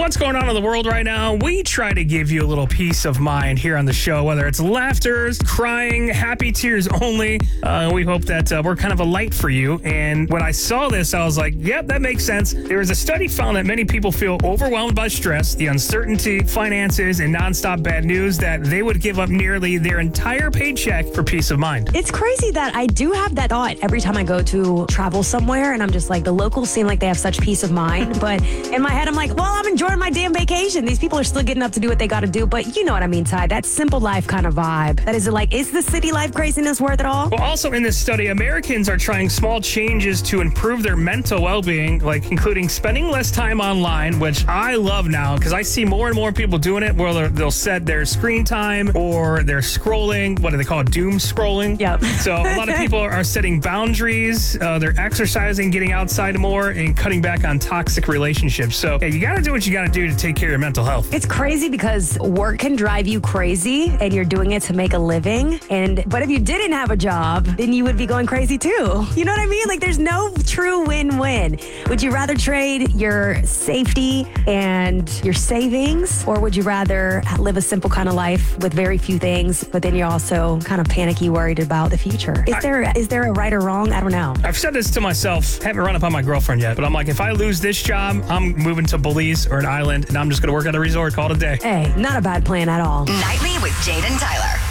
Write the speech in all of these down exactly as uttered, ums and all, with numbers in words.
what's going on in the world right now, we try to give you a little peace of mind here on the show, whether it's laughter, crying, happy tears only. Uh, we hope that uh, we're kind of a light for you. And when I saw this, I was like, yep, that makes sense. There was a study found that many people feel overwhelmed by stress, the uncertainty, finances, and nonstop bad news that they would give up nearly their entire paycheck for peace of mind. It's crazy that I do have that thought every time I go to travel somewhere, and I'm just like, the locals seem like they have such peace of mind. But in my head, I'm like, well, I'm enjoying my damn vacation. These people are still getting up to do what they got to do. But you know what I mean, Ty, that simple life kind of vibe. That is it like, is the city life craziness worth it all? Well, also in this study, Americans are trying small changes to improve their mental well-being, like including spending less time online, which I love now because I see more and more people doing it where they'll set their screen time or they're scrolling. What do they call it? Doom scrolling. Yep. So a lot of people are setting boundaries. Uh, they're exercising, getting outside more, and cutting back on toxic relationships. So yeah, you got to do what you got to do to take care of your mental health. It's crazy because work can drive you crazy and you're doing it to make a living. And but if you didn't have a job, then you would be going crazy too. You know what I mean? Like there's no true win-win. Would you rather trade your safety and your savings, or would you rather live a simple kind of life with very few things, but then you're also kind of panicky, worried about the future? Is I, there is there a right or wrong? I don't know. I've said this to myself. Haven't run up on my girlfriend yet, but I'm like, if I lose this job, I'm moving to Belize or an island, and I'm just going to work at a resort, call it a day. Hey, not a bad plan at all. Nightly with Jade and Tyler.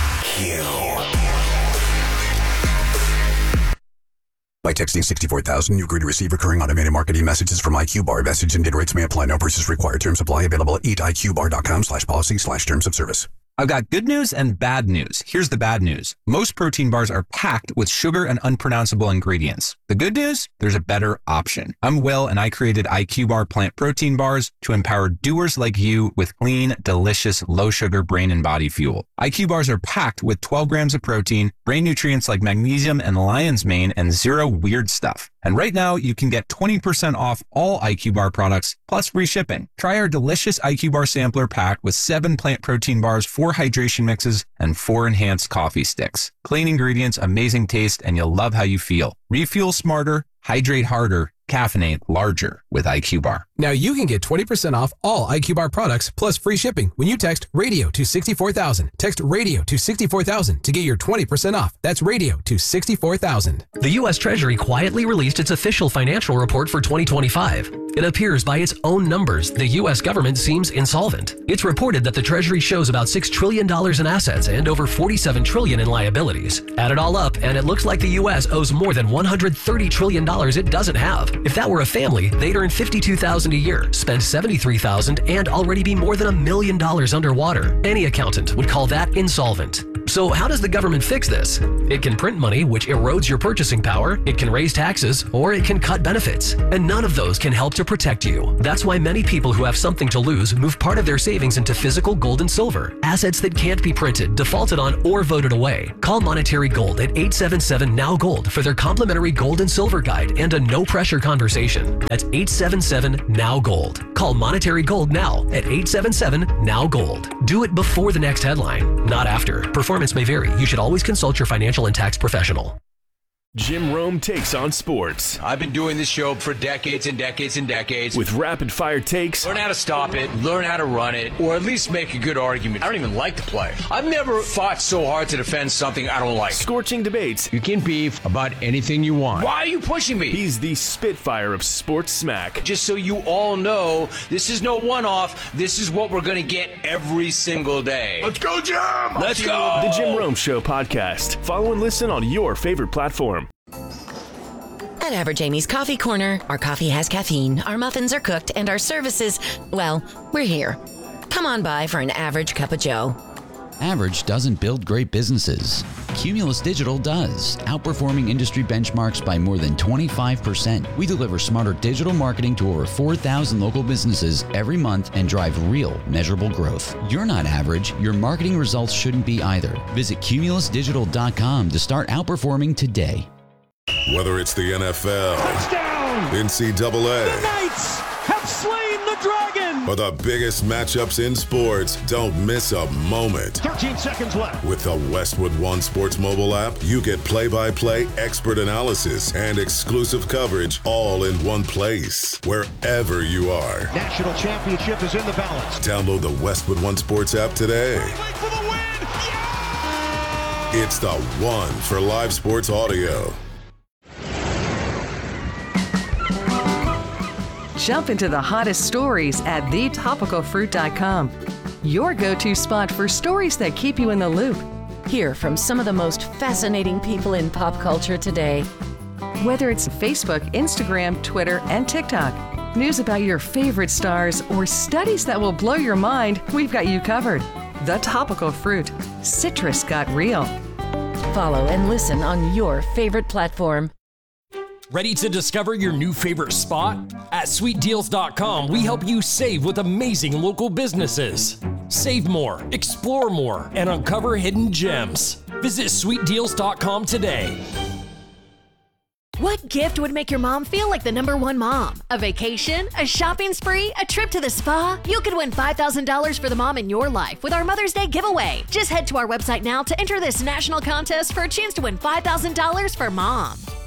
By texting sixty-four thousand, you agree to receive recurring automated marketing messages from I Q Bar. Message and data rates may apply. No purchase required. Terms apply. Available at eat I Q bar dot com slash policy slash terms of service. I've got good news and bad news. Here's the bad news. Most protein bars are packed with sugar and unpronounceable ingredients. The good news? There's a better option. I'm Will, and I created I Q Bar plant protein bars to empower doers like you with clean, delicious, low-sugar brain and body fuel. I Q Bars are packed with twelve grams of protein, brain nutrients like magnesium and lion's mane, and zero weird stuff. And right now, you can get twenty percent off all I Q Bar products, plus free shipping. Try our delicious I Q Bar sampler pack with seven plant protein bars, four hydration mixes, and four enhanced coffee sticks. Clean ingredients, amazing taste, and you'll love how you feel. Refuel smarter, hydrate harder, caffeinate larger with I Q Bar. Now you can get twenty percent off all I Q Bar products plus free shipping when you text radio to sixty-four thousand. Text radio to sixty-four thousand to get your twenty percent off. That's radio to sixty-four thousand. The U S Treasury quietly released its official financial report for twenty twenty-five. It appears by its own numbers, the U S government seems insolvent. It's reported that the Treasury shows about six trillion dollars in assets and over forty-seven trillion dollars in liabilities. Add it all up, and it looks like the U S owes more than one hundred thirty trillion dollars it doesn't have. If that were a family, they'd earn fifty-two thousand dollars a year, spend seventy-three thousand dollars, and already be more than a million dollars underwater. Any accountant would call that insolvent. So how does the government fix this? It can print money, which erodes your purchasing power, it can raise taxes, or it can cut benefits. And none of those can help to protect you. That's why many people who have something to lose move part of their savings into physical gold and silver, assets that can't be printed, defaulted on, or voted away. Call Monetary Gold at eight seven seven N O W Gold for their complimentary gold and silver guide and a no-pressure conversation. That's eight seven seven N O W Gold. Call Monetary Gold now at eight seven seven N O W Gold. Do it before the next headline, not after. Performance may vary. You should always consult your financial and tax professional. Jim Rome takes on sports. I've been doing this show for decades and decades and decades. With rapid-fire takes. Learn how to stop it, learn how to run it, or at least make a good argument. I don't even like to play. I've never fought so hard to defend something I don't like. Scorching debates. You can beef about anything you want. Why are you pushing me? He's the Spitfire of sports smack. Just so you all know, this is no one-off. This is what we're going to get every single day. Let's go, Jim! Let's go! The Jim Rome Show podcast. Follow and listen on your favorite platform. At Average Amy's Coffee Corner, our coffee has caffeine, our muffins are cooked, and our services, well, we're here. Come on by for an average cup of joe. Average doesn't build great businesses. Cumulus Digital does, outperforming industry benchmarks by more than twenty-five percent. We deliver smarter digital marketing to over four thousand local businesses every month and drive real, measurable growth. You're not average. Your marketing results shouldn't be either. Visit cumulus digital dot com to start outperforming today. Whether it's the N F L, touchdown, N C double A, the Knights have slain the Dragon! For the biggest matchups in sports, don't miss a moment. thirteen seconds left. With the Westwood One Sports mobile app, you get play-by-play expert analysis and exclusive coverage all in one place, wherever you are. National championship is in the balance. Download the Westwood One Sports app today. For the win! Yeah! It's the one for live sports audio. Jump into the hottest stories at the topical fruit dot com. Your go-to spot for stories that keep you in the loop. Hear from some of the most fascinating people in pop culture today. Whether it's Facebook, Instagram, Twitter, and TikTok, news about your favorite stars, or studies that will blow your mind, we've got you covered. The Topical Fruit. Citrus got real. Follow and listen on your favorite platform. Ready to discover your new favorite spot? At sweet deals dot com, we help you save with amazing local businesses. Save more, explore more, and uncover hidden gems. Visit sweet deals dot com today. What gift would make your mom feel like the number one mom? A vacation? A shopping spree? A trip to the spa? You could win five thousand dollars for the mom in your life with our Mother's Day giveaway. Just head to our website now to enter this national contest for a chance to win five thousand dollars for mom.